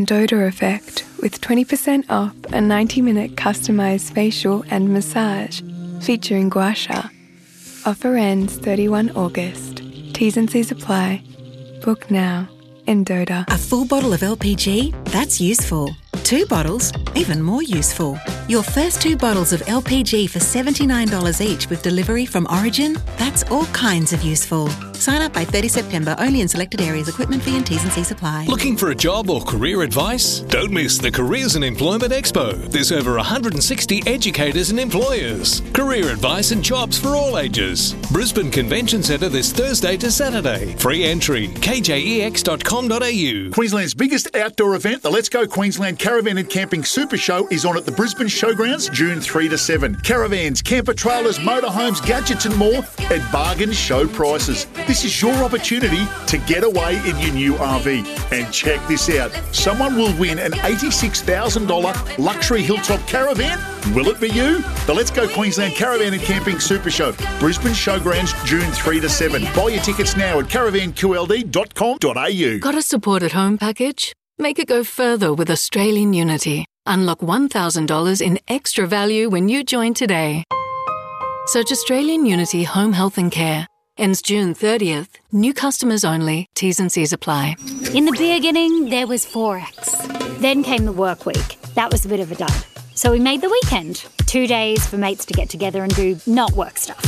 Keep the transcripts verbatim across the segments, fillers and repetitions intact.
Doda Effect with twenty percent off a ninety minute customised facial and massage featuring gua sha. Offer ends thirty-first of August. T's and C's apply. Book now in Doda. A full bottle of L P G? That's useful. Two bottles? Even more useful. Your first two bottles of L P G for seventy-nine dollars each with delivery from Origin? That's all kinds of useful. Sign up by thirtieth of September, only in selected areas. Equipment fee and T's and C's apply. Looking for a job or career advice? Don't miss the Careers and Employment Expo. There's over one hundred sixty educators and employers. Career advice and jobs for all ages. Brisbane Convention Centre this Thursday to Saturday. Free entry, k j e x dot com dot a u. Queensland's biggest outdoor event, the Let's Go Queensland Caravan and Camping Super Show, is on at the Brisbane Showgrounds June third to seventh. Caravans, camper trailers, motorhomes, gadgets and more at bargain show prices. This is your opportunity to get away in your new R V. And check this out. Someone will win an eighty-six thousand dollars luxury hilltop caravan. Will it be you? The Let's Go Queensland Caravan and Camping Super Show. Brisbane Showgrounds June third to seventh. Buy your tickets now at caravan q l d dot com dot a u. Got a support at home package? Make it go further with Australian Unity. Unlock one thousand dollars in extra value when you join today. Search Australian Unity Home Health and Care. Ends June thirtieth. New customers only. T's and C's apply. In the beginning, there was Forex. Then came the work week. That was a bit of a dud. So we made the weekend. Two days for mates to get together and do not work stuff.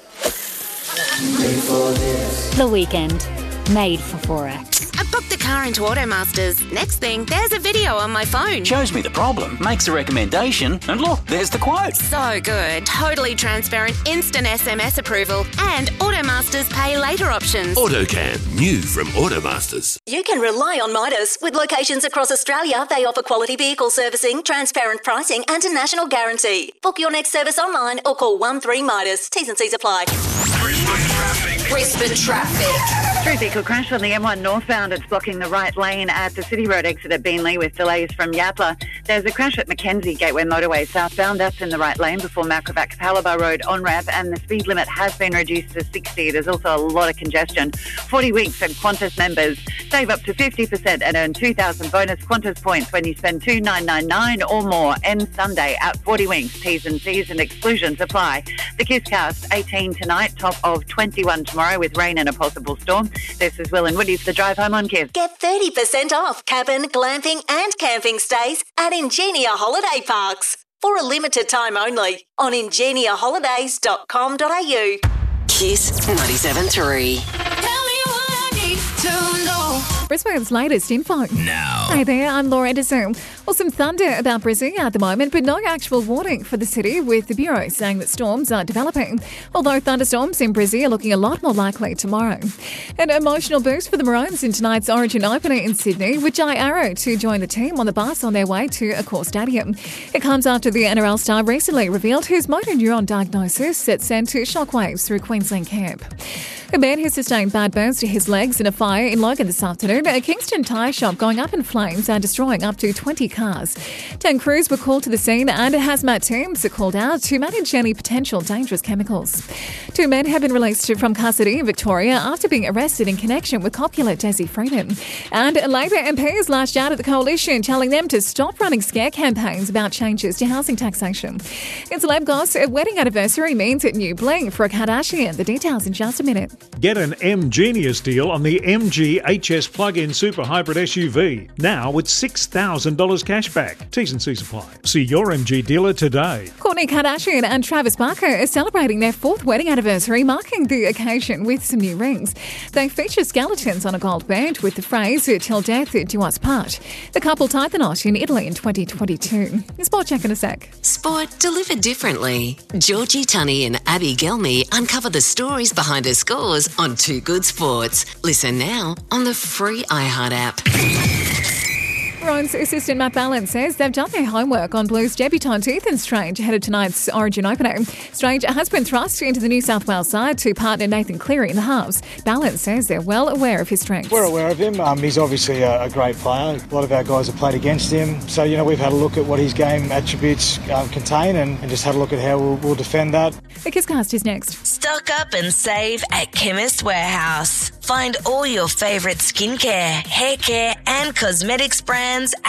The weekend. Made for Forex. I booked the car into Automasters. Next thing, there's a video on my phone. Shows me the problem, makes a recommendation, and look, there's the quote. So good. Totally transparent, instant S M S approval, and Automasters pay later options. AutoCam, new from Automasters. You can rely on Midas. With locations across Australia, they offer quality vehicle servicing, transparent pricing, and a national guarantee. Book your next service online or call one three Midas. T's and C's apply. Brisbane traffic. Brisbane traffic. True vehicle crash on the M one northbound. It's blocking the right lane at the City Road exit at Beenleigh with delays from Yatala. There's a crash at Mackenzie Gateway Motorway southbound. That's in the right lane before Macrovac Capalaba Road on-ramp, and the speed limit has been reduced to sixty. There's also a lot of congestion. forty weeks and Qantas members save up to fifty percent and earn two thousand bonus Qantas points when you spend two thousand nine hundred ninety-nine dollars or more. Ends Sunday at forty winks. T's and C's and exclusions apply. The Kisscast, eighteen tonight, top of twenty-one tomorrow with rain and a possible storm. This is Will and Woody's The Drive Home on Kiss. Get thirty percent off cabin, glamping and camping stays at Ingenia Holiday Parks. For a limited time only on ingenia holidays dot com dot a u. Kiss ninety-seven point three. Brisbane's latest info. Now. Hi there, I'm Laura Edison. Well, some thunder about Brisbane at the moment, but no actual warning for the city, with the Bureau saying that storms are developing. Although thunderstorms in Brisbane are looking a lot more likely tomorrow. An emotional boost for the Maroons in tonight's Origin opener in Sydney, with Jai Arrow to join the team on the bus on their way to Accor Stadium. It comes after the N R L star recently revealed his motor neuron diagnosis that sent shockwaves through Queensland camp. A man who sustained bad burns to his legs in a fire in Logan this afternoon. A Kingston tyre shop going up in flames and destroying up to twenty cars. Ten crews were called to the scene and hazmat teams are called out to manage any potential dangerous chemicals. Two men have been released from custody in Victoria after being arrested in connection with cop killer Desi Freeman. And Labor M Ps lashed out at the coalition, telling them to stop running scare campaigns about changes to housing taxation. In celeb gossip, a wedding anniversary means a new bling for a Kardashian. The details in just a minute. Get an M Genius deal on the M G H S plug-in super hybrid S U V. Now with six thousand dollars cash back. T's and C's apply. See your M G dealer today. Kourtney Kardashian and Travis Barker are celebrating their fourth wedding anniversary, marking the occasion with some new rings. They feature skeletons on a gold band with the phrase, "Till death do us part." The couple tied the knot in Italy in twenty twenty-two. Sport check in a sec. Sport delivered differently. Georgie Tunney and Abby Gelmy uncover the stories behind her scores on Too Good Sports. Listen now on the free iHeart app. Maroons assistant Matt Ballin says they've done their homework on Blues debutant Ethan Strange ahead of tonight's Origin opener. Strange has been thrust into the New South Wales side to partner Nathan Cleary in the halves. Ballin says they're well aware of his strengths. We're aware of him. Um, he's obviously a, a great player. A lot of our guys have played against him. So, you know, we've had a look at what his game attributes um, contain and, and just had a look at how we'll, we'll defend that. The Kisscast is next. Stock up and save at Chemist Warehouse. Find all your favourite skincare, hair care and cosmetics brands